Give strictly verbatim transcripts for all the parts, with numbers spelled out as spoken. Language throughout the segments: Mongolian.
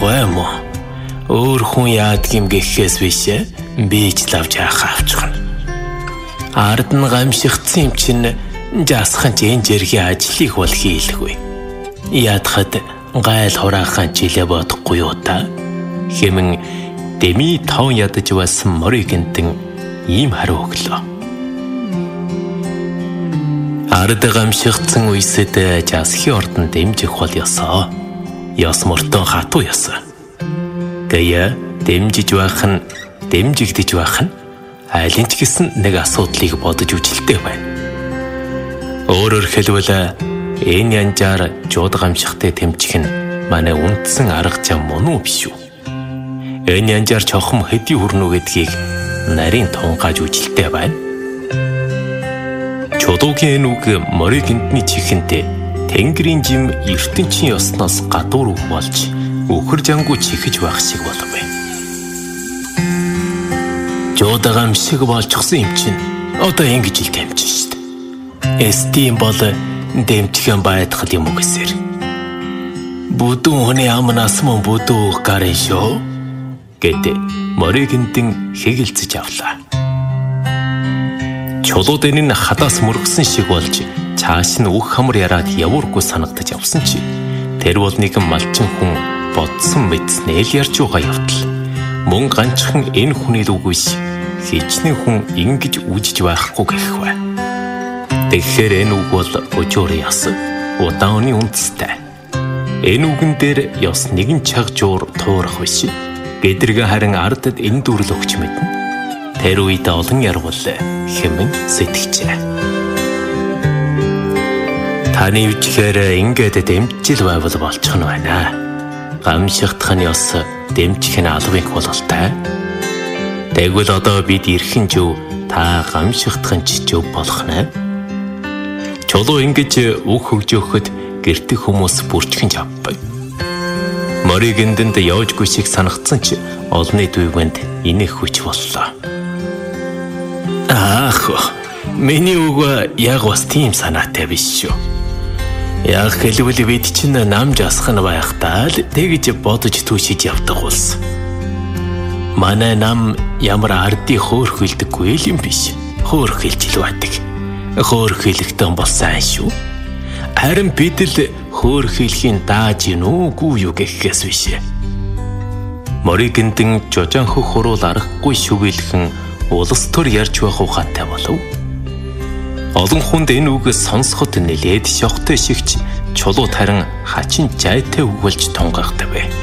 бай мó. Өөр хүн яадгийм гэхээс биш би ч лавж яхаа авчихна. Ард нь гамшигдсан юм чинь жасхан энэ зэргийн ажлыг бол хийлгүй. Яадахад гайл хураахан жилээ бодохгүй юу та? Хэмэн Дэми таван ядаж байсан Моригэнтэн ийм хариу өглөө. Ард гамшигдсан үесэд жасхийн ордон дэмжих бол ёсоо. Ёс мөртөө хатуу ёсоо. Гая дэмжиж байх нь дэмжигдэж байх нь айлын ч гэсэн нэг асуудлыг бодож үжилтэй байна. Өөрөөр хэлбэл энэ янжаар жууд гамшихтай тэмчих нь манай үндсэн арга зам мөн үү биш үү? Энэ янжаар чохом хэдий хүрнүү гэдгийг нарийн тунгааж үжилтэй байна. Чулуугийн үг Моригэнтний чихэнд Тэнгэрийн жим ертөнцийн ёсноос гадуур үг болж үхэр жангуу чихэж байх шиг болов. Жууд гамшиг болчихсон юм чинь одоо ингэж ил тэмчин шүү дээ. Эстийн бол дэмтгэн байдгал юм уу гэсээр. Бүдүүн хүний амнаас мөн бүдүүх гарын шүү гэдэг Моригэнтэн хэгэлцэж авлаа. Чулууд энэ хадаас мөргсөн шиг болж цааш нь үг хамар яраад явуургүй санагдаж явсан чи тэр бол нэгэн малчин хүн бодсон мэдснээ л ярьж байгаа явдал. Мөн ганцхан энэ хүний л үгүйс хичнээн хүн ингэж үжиж байхгүй гэх бай. Тэгэхээр энэ үг бол өчөөр яс удааны үндэстэй. Энэ үгэн дээр ёс нэгэн чаг жуур туурах биш. Гэдрэг харин ардад энэ дүрл өгч мэднэ. Тэр үед олон ярвал хэмэн сэтгэжээ. Таны үжихээр ингээд дэмжил байвал болчих нь байна. Гамшигдах нь ёс дэмжих нь албыг бололтой. Тэгвэл одоо бид эрхэн жив та гамшигдах нь жив болох нь. Чулуу ингэж үг хөгжөөхөд гэртэх хүмүүс бүрчхэн авбай. Моригэнтэнд явжгүй шиг санагдсан ч олны дүйгэнд инэх хүч боллоо. Аах, миний үг яг бас тийм санаатай биш шүү. Яг хэлбэл бид чинь нам жасах нь байхдаа л тэгж бодож түүшиж явдаг болсон. Манай нам ямар ардын хөөрхөлдөггүй л юм биш. Хөөрхөлж л байдаг. Хөөрхөлгтөн бол сайн шүү. Харин бид л хөөрхөлхийн дааж нүгүү юу гэхээс биш. Моригэнтэн жожонхох хуруул аргагүй шүгэлхэн улс төр ярьж байх ухаатай болов. Олон хүнд энэ үгээс сонсоход нэлээд шохтой шигч чулуу тарин хачин жайтай үг болж тунгахтай бай.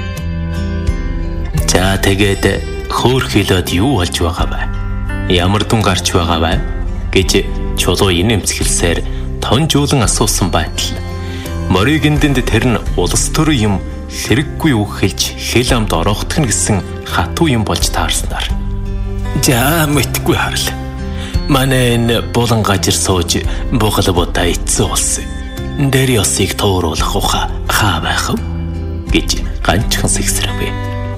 За тэгээд хөөрхөлөд юу болж байгаа вэ? Ямар дүн гарч байгаа вэ гэж чулуу инэмцгэлсээр тонжуулан асуусан байтал Моригэнтэнд тэр нь улс төр юм хэрэггүй үг хэлж хэл амд орохдох нь гэсэн хатуу юм болж таарснаар. За мэдгүй харал. Манай энэ булан гажир сууж бугал бодаа ицсэн болсон. Дээр ёсыг тууруулах уха хаа байх вэ гэж ганцхан сэгсрэв.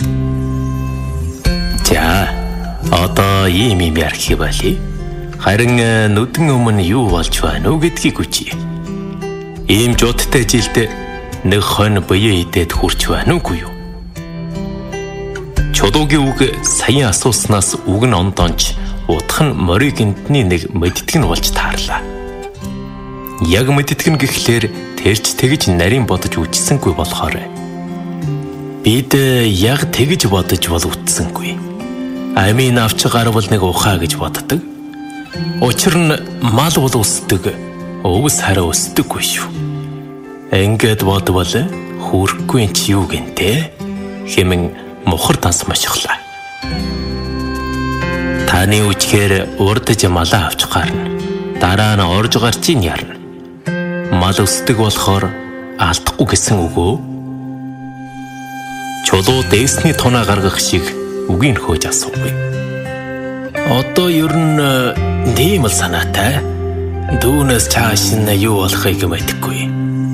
За одоо ийм юм ярих байли. Харин нүдэн өмнө юу болж байна уу гэдгийг үчи. Ийм жуудтай жилд нэг хон бие идээд хурч байна уугүй юу? Чулуугийн үг саяхан асууснаас үг нь ондоонч утх нь Моригэнтний нэг мэдтгэн болж таарлаа. Яг мэдтгэн гэхлээр тэрч тэгж нарийн бодож үжсэнгүй болохоор бид яг тэгж бодож бол үтсэнгүй. Амийн авч гарвал нэг ухаа гэж боддог. Учир нь мал бол өсдөг, өвс хараа өсдөггүй шүү. Ингээд бодвол хүрхгүй чи юу гэнтэй хэмэн мухар данс машглаа. Таны үжихээр урдж малаа авч гарна. Дараа нь орж гарчийн ярна. Мал өсдөг болохоор алдахгүй гэсэн үг үү? Чулуу дээсний тунаа гаргах шиг үгийг хөөж асуув. Одоо ер нь тийм л санаатай. Дүүнээс цааш нь юу болохыг мэдэхгүй.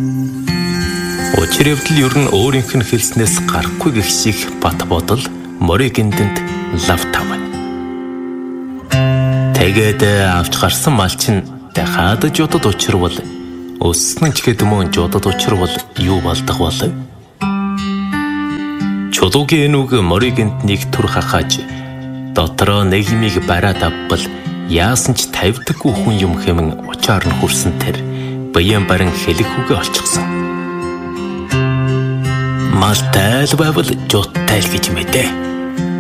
Учир явдал ер нь өөрийнх нь хэлснээс гарахгүй гэх шиг бат бодол Моригэнтэнд лав тав. Тэгээд авч гарсан мал чинь дахиад жуудад учирвал өссөн ч гэдэм үү жуудад учирвал юу болдог бол? Чулуугийн нүг моригэнт нэг түр хахааж дотроо нэгмийг бараад авбал яасан ч тавьдаггүй хүн юм хэмээн учаар нь хүрсэн тэр баян баран хэлэх үгээ олчихсон. Мал тайл байвал жуттай л гэж мэдээ.